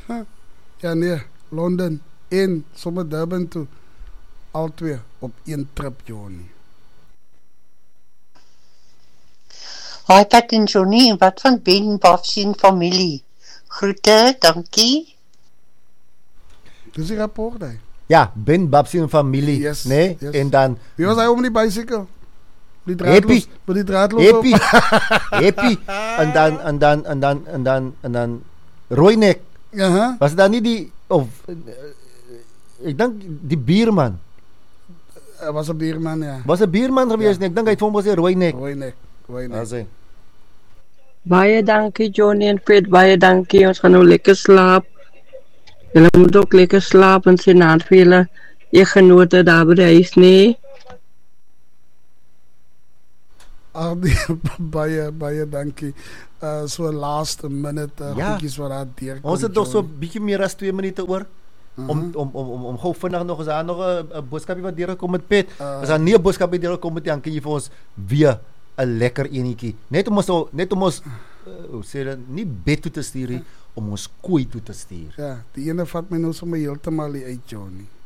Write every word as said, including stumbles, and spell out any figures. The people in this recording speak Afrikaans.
Huh? Ja nee, Londen en sommer Durban toe. Al twee op één trip, Johnny. Hi Pat en Johnny, wat van Ben Babsie en familie? Groete, dankie. Dis die rapport, hy. Ja, Ben Babsie en familie. Yes, nee? yes. En dan... Wie was hy om die bicycle? Die draadloos. Met die draadloos Happy. Happy. En dan, en dan, en dan, en dan, en dan... Rooinek. Uh-huh. Was dat niet die... Of... Uh, ik denk die bierman. Hij was een bierman, ja. Was een bierman geweest. Ja. Ik denk hij het voor me zei Rooinek. Rooinek. Rooinek. Baie dankie Johnny en Piet, baie dankie. Ons gaan nou lekker slaap. Julle moet ook lekker slaap en sien aan vele eggenote daar by die huis, nee. Ag nee, baie, baie dankie. Uh, so last minute uh, ja. goedjies wat daar deur kom. Ons het nog so 'n bietjie meer as twee minute oor. Uh-huh. Om om om om om gou vinnig nog is daar nog 'n boodskapie wat deurgekom met Piet. Uh, as daar nie 'n boodskapie deurgekom met, dan kan jy vir ons weer 'n lekker enetjie. Net om ons net om ons uh, hoe sê dit, nie bed toe te stuur nie, om ons koei toe te stuur. Ja, die ene vat my nou sommer heeltemal uit, Johnny.